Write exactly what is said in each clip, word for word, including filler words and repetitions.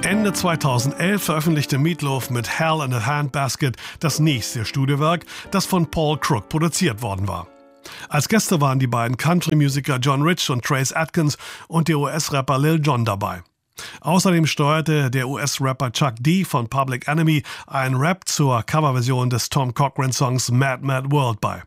Ende zweitausendelf veröffentlichte Meatloaf mit Hell in a Handbasket das nächste Studiowerk, das von Paul Crook produziert worden war. Als Gäste waren die beiden Country-Musiker John Rich und Trace Atkins und der U S-Rapper Lil Jon dabei. Außerdem steuerte der U S-Rapper Chuck D von Public Enemy einen Rap zur Coverversion des Tom Cochrane-Songs Mad Mad World bei.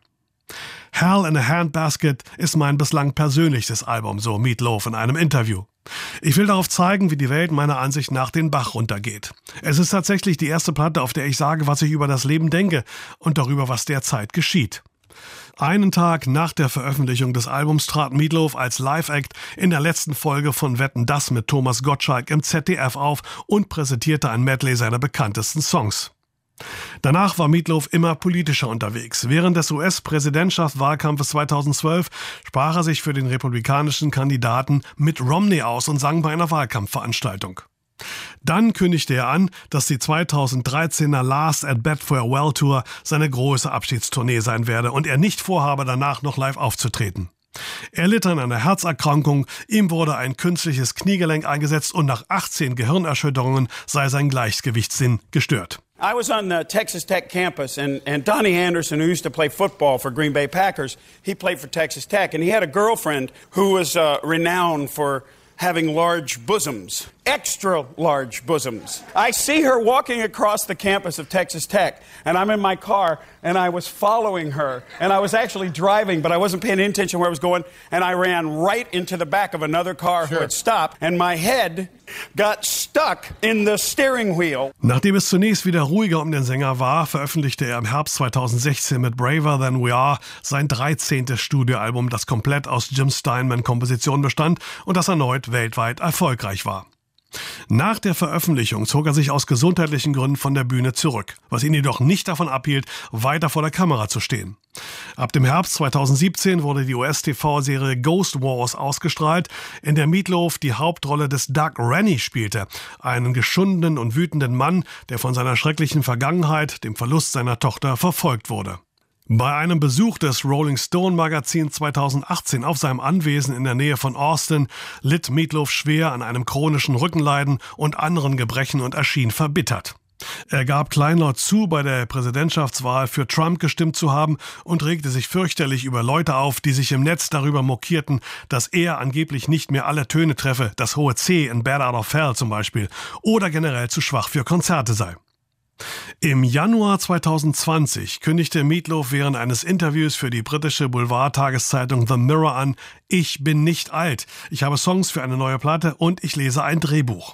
Hell in a Handbasket ist mein bislang persönlichstes Album, so Meatloaf in einem Interview. Ich will darauf zeigen, wie die Welt meiner Ansicht nach den Bach runtergeht. Es ist tatsächlich die erste Platte, auf der ich sage, was ich über das Leben denke und darüber, was derzeit geschieht. Einen Tag nach der Veröffentlichung des Albums trat Meatloaf als Live-Act in der letzten Folge von Wetten, dass mit Thomas Gottschalk im Z D F auf und präsentierte ein Medley seiner bekanntesten Songs. Danach war Meatloaf immer politischer unterwegs. Während des U S-Präsidentschaftswahlkampfes zweitausendzwölf sprach er sich für den republikanischen Kandidaten Mitt Romney aus und sang bei einer Wahlkampfveranstaltung. Dann kündigte er an, dass die zweitausenddreizehner Last at Bat Farewell Tour seine große Abschiedstournee sein werde und er nicht vorhabe, danach noch live aufzutreten. Er litt an einer Herzerkrankung, ihm wurde ein künstliches Kniegelenk eingesetzt und nach achtzehn Gehirnerschütterungen sei sein Gleichgewichtssinn gestört. I was on the Texas Tech campus, and, and Donnie Anderson, who used to play football for Green Bay Packers, he played for Texas Tech, and he had a girlfriend who was uh, renowned for having large bosoms, extra large bosoms. I see her walking across the campus of Texas Tech, and I'm in my car, and I was following her, and I was actually driving, but I wasn't paying any attention where I was going, and I ran right into the back of another car sure. who had stopped, and my head got stuck in the steering wheel. Nachdem es zunächst wieder ruhiger um den Sänger war, veröffentlichte er im Herbst zweitausendsechzehn mit Braver Than We Are sein dreizehntes Studioalbum, das komplett aus Jim Steinman-Kompositionen bestand und das erneut weltweit erfolgreich war. Nach der Veröffentlichung zog er sich aus gesundheitlichen Gründen von der Bühne zurück, was ihn jedoch nicht davon abhielt, weiter vor der Kamera zu stehen. Ab dem Herbst zweitausendsiebzehn wurde die U S-T V-Serie Ghost Wars ausgestrahlt, in der Meatloaf die Hauptrolle des Doug Rennie spielte, einen geschundenen und wütenden Mann, der von seiner schrecklichen Vergangenheit, dem Verlust seiner Tochter, verfolgt wurde. Bei einem Besuch des Rolling Stone Magazin zweitausendachtzehn auf seinem Anwesen in der Nähe von Austin litt Meatloaf schwer an einem chronischen Rückenleiden und anderen Gebrechen und erschien verbittert. Er gab kleinlaut zu, bei der Präsidentschaftswahl für Trump gestimmt zu haben und regte sich fürchterlich über Leute auf, die sich im Netz darüber mokierten, dass er angeblich nicht mehr alle Töne treffe, das hohe C in Bad Out of Hell zum Beispiel, oder generell zu schwach für Konzerte sei. Im Januar zweitausendzwanzig kündigte Meatloaf während eines Interviews für die britische Boulevardtageszeitung The Mirror an: Ich bin nicht alt, ich habe Songs für eine neue Platte und ich lese ein Drehbuch.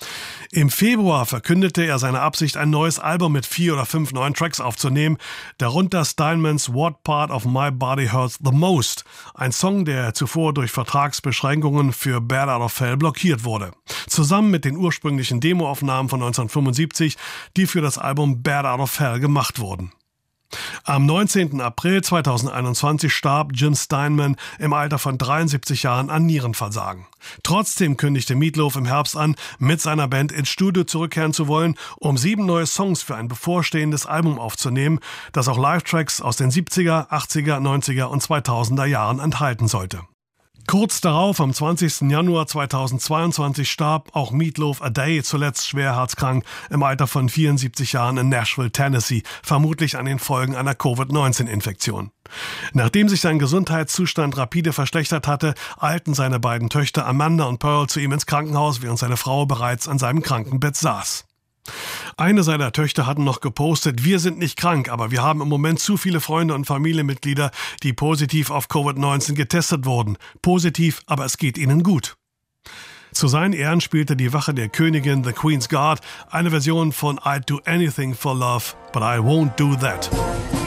Im Februar verkündete er seine Absicht, ein neues Album mit vier oder fünf neuen Tracks aufzunehmen, darunter Steinmans What Part of My Body Hurts the Most, ein Song, der zuvor durch Vertragsbeschränkungen für Bad Out of Hell blockiert wurde, zusammen mit den ursprünglichen Demoaufnahmen von neunzehnhundertfünfundsiebzig, die für das Album Bad Out of Hell gemacht wurden. Am neunzehnten April zweitausendeinundzwanzig starb Jim Steinman im Alter von dreiundsiebzig Jahren an Nierenversagen. Trotzdem kündigte Meatloaf im Herbst an, mit seiner Band ins Studio zurückkehren zu wollen, um sieben neue Songs für ein bevorstehendes Album aufzunehmen, das auch Live-Tracks aus den siebziger, achtziger, neunziger und zweitausender Jahren enthalten sollte. Kurz darauf, am zwanzigsten Januar zweitausendzweiundzwanzig, starb auch Meatloaf a Day zuletzt schwer herzkrank im Alter von vierundsiebzig Jahren in Nashville, Tennessee, vermutlich an den Folgen einer Covid neunzehn Infektion. Nachdem sich sein Gesundheitszustand rapide verschlechtert hatte, eilten seine beiden Töchter Amanda und Pearl zu ihm ins Krankenhaus, während seine Frau bereits an seinem Krankenbett saß. Eine seiner Töchter hatten noch gepostet: Wir sind nicht krank, aber wir haben im Moment zu viele Freunde und Familienmitglieder, die positiv auf Covid neunzehn getestet wurden. Positiv, aber es geht ihnen gut. Zu seinen Ehren spielte die Wache der Königin The Queen's Guard eine Version von I'd Do Anything for Love, but I Won't Do That.